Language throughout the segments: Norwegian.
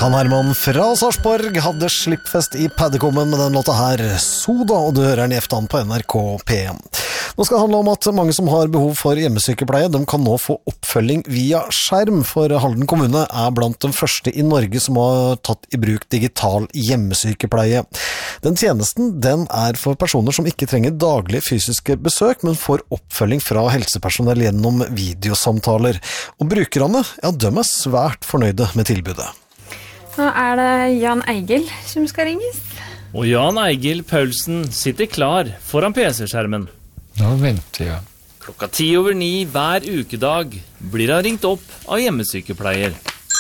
Han Herman fra Sarsborg hadde slippfest i Paddekommen med den låta her, Soda, og du hører den i eftan på NRK P1. Nå skal det handle om at mange som har behov for hjemmesykepleie, de kan nå få oppfølging via skjerm, for Halden kommune er blant de første i Norge som har tatt i bruk digital hjemmesykepleie. Den tjenesten, den er for personer som ikke trenger daglige fysiske besøk, men får oppfølging fra helsepersonell gjennom videosamtaler. Og brukerne, ja, de er svært fornøyde med tilbudet. Nå er det Jan Eigil som skal ringes. Og Jan Eigil Paulsen sitter klar foran PC-skjermen. Nå venter jeg. 8:10 hver ukedag blir han ringt opp av hjemmesykepleier.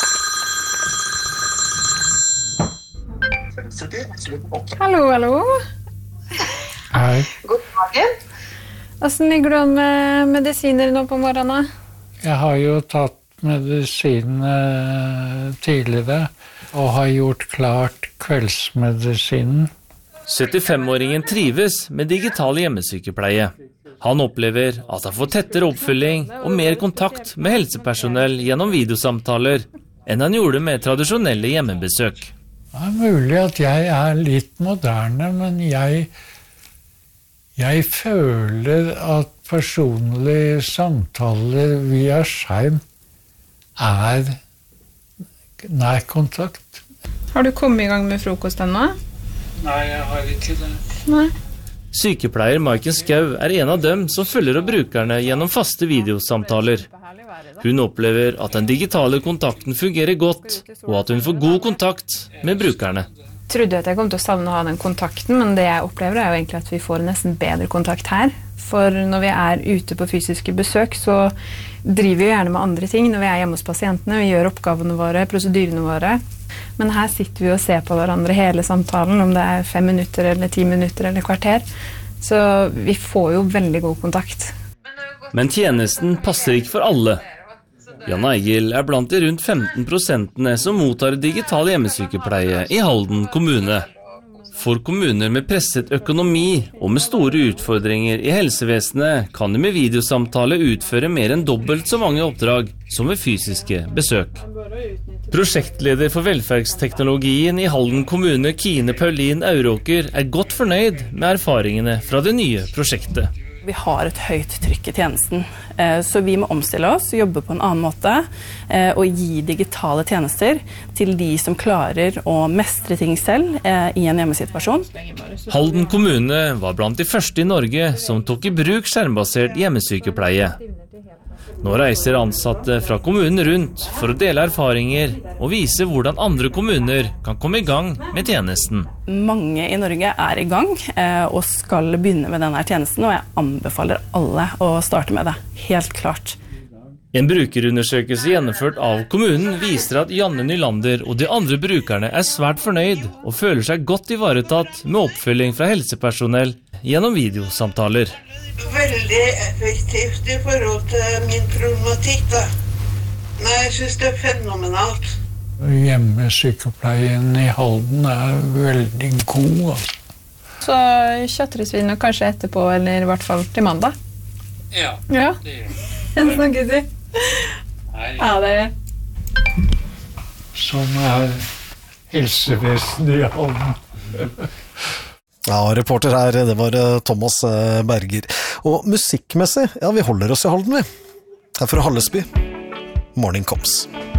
Hallo. Hei. God dagen. Hvordan ligger du an med medisiner nå på morgenen? Jeg har jo tatt medisin tidligere, og har gjort klart kveldsmedisinen. 75-åringen trives med digital hjemmesykepleie. Han opplever at han får tettere oppfølging og mer kontakt med helsepersonell gjennom videosamtaler enn han gjorde med tradisjonelle hjemmebesøk. Det er mulig at jeg er litt moderne, men jeg føler at personlige samtaler via skjerm er nær kontakt. Har du kommet i gang med frokost ennå? Nei, jeg har ikke det. Nei. Sykepleier Maiken Skau er en av dem som følger opp brukerne gjennom faste videosamtaler. Hun opplever at den digitale kontakten fungerer godt, og at hun får god kontakt med brukerne. Jeg trodde at jeg kom til å savne å ha den kontakten, men det jeg opplever er jo egentlig at vi får nesten bedre kontakt her. For når vi er ute på fysiske besøk, så driver vi gjerne med andre ting når vi er hjemme hos pasientene. Vi gjør oppgavene våre, prosedyrene våre. Men her sitter vi og ser på hverandre hele samtalen, om det er 5 minutter eller 10 minutter eller kvarter. Så vi får jo veldig god kontakt. Men tjenesten passer ikke for alle. Jan Eigil er blant de rundt 15% som mottar digital hjemmesykepleie i Halden kommune. For kommuner med presset økonomi og med store utfordringer i helsevesenet kan de med videosamtale utføre mer enn dobbelt så mange oppdrag som ved fysiske besøk. Prosjektleder for velferdsteknologien i Halden kommune, Kine Paulin Auråker, er godt fornøyd med erfaringene fra det nye prosjektet. Vi har et høyt trykk i tjenesten, så vi må omstille oss, jobbe på en annen måte, og gi digitale tjenester til de som klarer å mestre ting selv i en hjemmesituasjon. Halden kommune var blant de første i Norge som tok i bruk skjermbasert hjemmesykepleie. Nå reiser ansatte fra kommunen rundt for å dele erfaringer og vise hvordan andre kommuner kan komme i gang med tjenesten. Mange i Norge er i gang og skal begynne med denne tjenesten, og jeg anbefaler alle å starte med det, helt klart. En brukerundersøkelse gjennomført av kommunen viser at Janne Nylander og de andre brukerne er svært fornøyd og føler seg godt ivaretatt med oppfølging fra helsepersonell gjennom videosamtaler. Veldig effektivt i forhold til min problematikk da. Nei, jeg synes det er fenomenalt. Hjemmesykepleien i Halden er veldig god. Så kjøtres vi nok kanskje etterpå, eller i hvert fall til mandag. Ja, Ja. det gjør vi. Snakkes vi. Ja, det er. Sånn er helsevesenet i Halden. Ja, reporter her, det var Thomas Berger. Og musikkmessig, ja, vi holder oss i Halden, vi. Her fra Hallesby. Morning Comes.